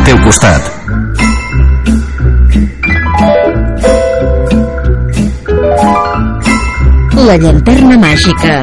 teu costat. La llanterna màgica.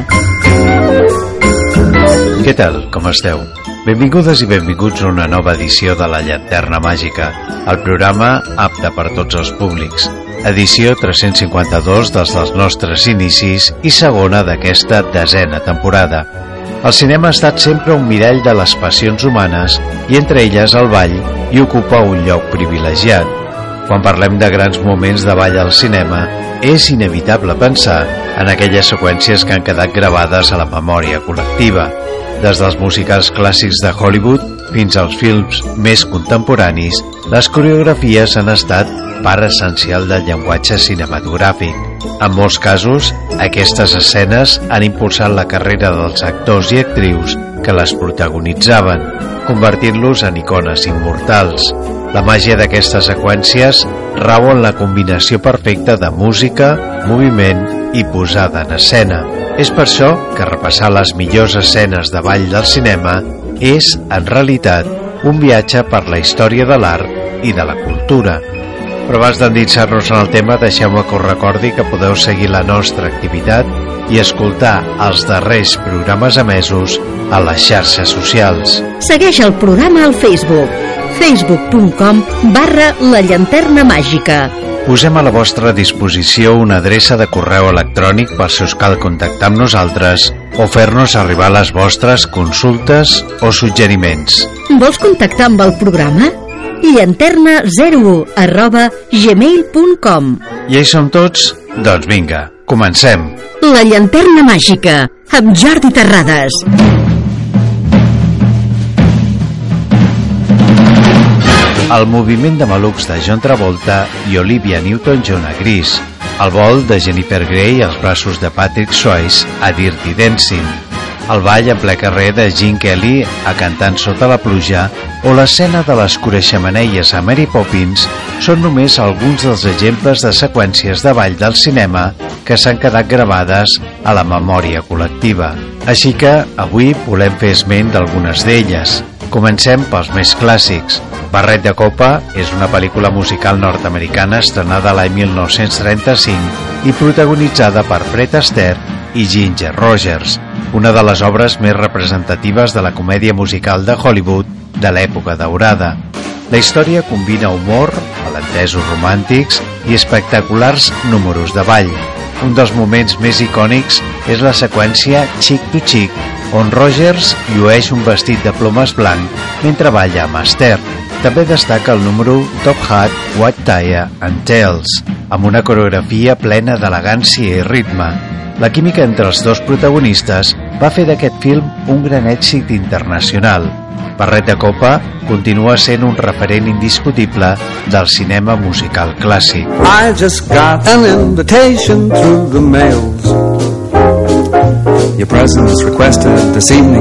Què tal? Com esteu? Benvingudes i benvinguts a una nova edició de La Llanterna Màgica, el programa apte per tots els públics. Edició 352 dels nostres inicis i segona d'aquesta 10ª temporada. El cinema ha estat sempre un mirall de les passions humanes i entre elles el ball hi ocupa un lloc privilegiat. Quan parlem de grans moments de ball al cinema, és inevitable pensar en aquelles seqüències que han quedat gravades a la memòria col·lectiva. Des dels musicals clàssics de Hollywood fins als films més contemporanis, les coreografies han estat part essencial del llenguatge cinematogràfic. En molts casos, aquestes escenes han impulsat la carrera dels actors i actrius que les protagonitzaven, convertint-los en icones immortals. La màgia d'aquestes seqüències rau en la combinació perfecta de música, moviment i posada en escena. És per això que repassar les millors escenes de ball del cinema és, en realitat, un viatge per la història de l'art i de la cultura. Però abans d'endinsar-nos en el tema, deixeu-me que us recordi que podeu seguir la nostra activitat i escoltar els darrers programes emesos a les xarxes socials. Segueix el programa al Facebook, facebook.com/La Llanterna Màgica. Posem a la vostra disposició una adreça de correu electrònic per si us cal contactar amb nosaltres o fer-nos arribar les vostres consultes o suggeriments. Vols contactar amb el programa? llanterna01@gmail.com. I hi som tots? Doncs vinga, comencem. La Llanterna Màgica, amb Jordi Terrades. El moviment de malucs de John Travolta i Olivia Newton-John a Grease, el vol de Jennifer Grey als braços de Patrick Swayze a Dirty Dancing, el ball en ple carrer de Gene Kelly a Cantant sota la pluja o l'escena de les coreixamaneies a Mary Poppins són només alguns dels exemples de seqüències de ball del cinema que s'han quedat gravades a la memòria col·lectiva. Així que avui volem fer esment d'algunes d'elles. Comencem pels més clàssics. Barret de copa és una pel·lícula musical nord-americana estrenada l'any 1935 i protagonitzada per Fred Astaire i Ginger Rogers, una de les obres més representatives de la comèdia musical de Hollywood de l'època daurada. La història combina humor, malentesos romàntics i espectaculars números de ball. Un dels moments més icònics és la seqüència Chick to Chick, on Rogers llueix un vestit de plomes blanc mentre balla amb Astaire. També destaca el número Top Hat, White Tie and Tails, amb una coreografia plena d'elegància i ritme. La química entre els dos protagonistes va fer d'aquest film un gran èxit internacional. Barret de copa continua sent un referent indiscutible del cinema musical clàssic. I just got an invitation through the mails. Your presence requested this evening